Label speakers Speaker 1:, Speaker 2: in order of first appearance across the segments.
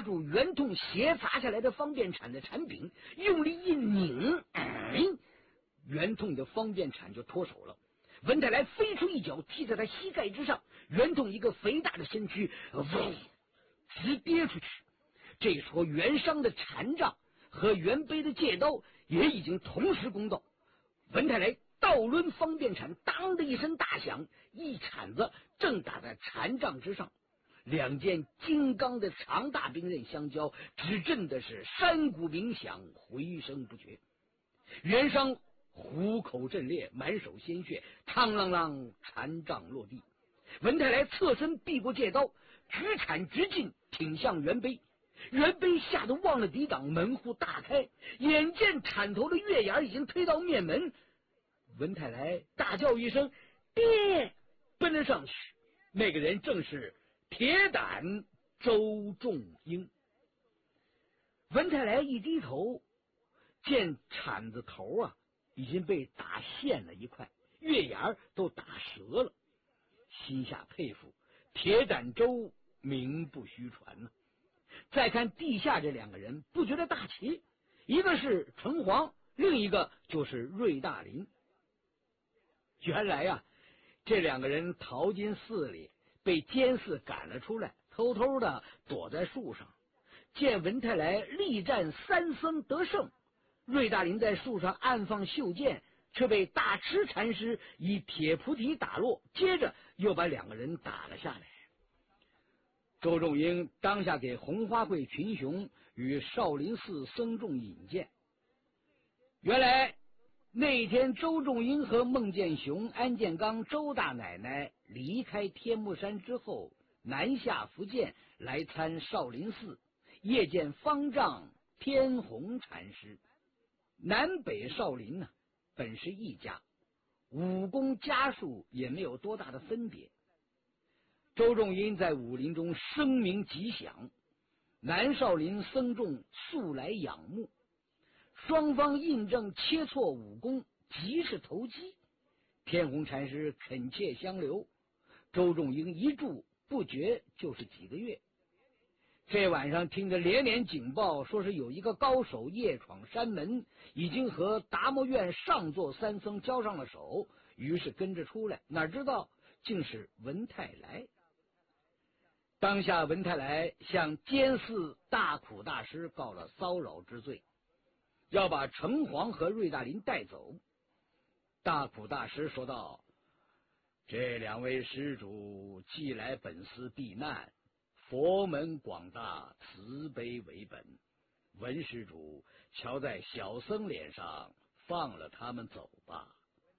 Speaker 1: 住袁痛斜砸下来的方便铲的铲柄，用力一拧，袁痛的方便铲就脱手了。文泰来飞出一脚踢在他膝盖之上，袁痛一个肥大的身躯直跌出去。这时候袁商的禅杖和袁卑的借刀也已经同时攻到，文泰来倒抡方便铲，当的一声大响，一铲子正打在禅杖之上，两件金刚的长大兵刃相交，只震的是山谷鸣响，回声不绝。袁商虎口震裂，满手鲜血，嘡啷啷，禅杖落地。文泰来侧身避过借刀，举铲直进，挺向袁卑。袁卑吓得忘了抵挡，门户大开，眼见铲头的月牙已经推到面门，文泰来大叫一声爹，奔了上去。那个人正是铁胆周仲英。文泰来一低头，见铲子头已经被打陷了一块，月牙都打折了，心下佩服，铁胆周名不虚传呢。再看地下这两个人，不觉得大奇，一个是城隍，另一个就是瑞大林。原来这两个人逃进寺里，被监寺赶了出来，偷偷的躲在树上。见文泰来力战三僧得胜，瑞大林在树上暗放袖箭，却被大痴禅师以铁菩提打落，接着又把两个人打了下来。周仲英当下给红花会群雄与少林寺僧众引荐。原来那天周仲英和孟建雄、安建刚、周大奶奶离开天目山之后，南下福建来参少林寺，夜见方丈天弘禅师。南北少林本是一家，武功家术也没有多大的分别。周仲英在武林中声名极响，南少林僧众素来仰慕，双方印证切磋武功，极是投机。天弘禅师恳切相留，周仲英一住不觉就是几个月。这晚上听着连连警报，说是有一个高手夜闯山门，已经和达摩院上座三僧交上了手，于是跟着出来，哪知道竟是文泰来。当下文泰来向监寺大苦大师告了骚扰之罪，要把城隍和瑞大林带走。大苦大师说道：这两位施主既来本寺避难，佛门广大，慈悲为本，文施主瞧在小僧脸上，放了他们走吧。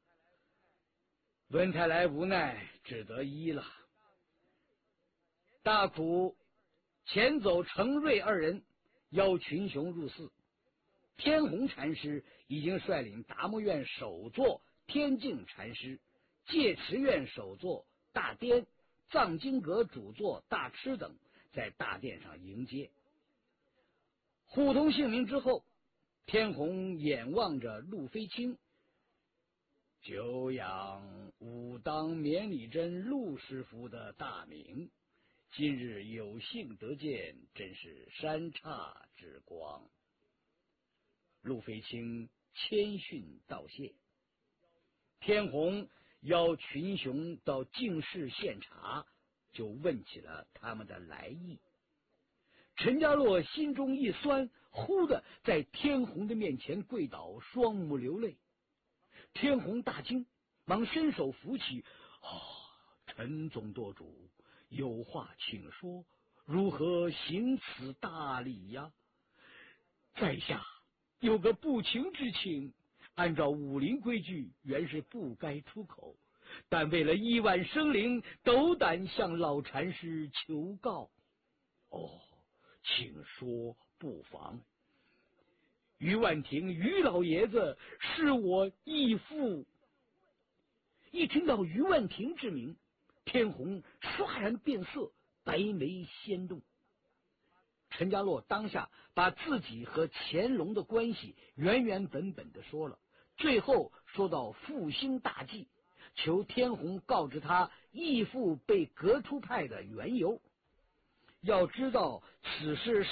Speaker 1: 文泰来无奈，只得依了。大苦遣走程瑞二人，邀群雄入寺。天弘禅师已经率领达摩院首座天净禅师、戒持院首座大颠、藏经阁主座大痴等在大殿上迎接。互通姓名之后，天弘眼望着陆飞清，久仰武当绵里真陆师傅的大名，今日有幸得见，真是山刹之光。陆飞清谦逊道谢。天弘邀群雄到净室献茶，就问起了他们的来意。陈家洛心中一酸，忽的在天弘的面前跪倒，双目流泪。天弘大惊，忙伸手扶起。陈总舵主，有话请说，如何行此大礼呀？在下有个不情之请，按照武林规矩，原是不该出口，但为了亿万生灵，斗胆向老禅师求告。请说不妨。于万庭于老爷子是我义父。一听到于万庭之名，天弘唰然变色，白眉掀动。陈家洛当下把自己和乾隆的关系原原本本的说了，最后说到复兴大计，求天弘告知他义父被革出派的缘由。要知道此事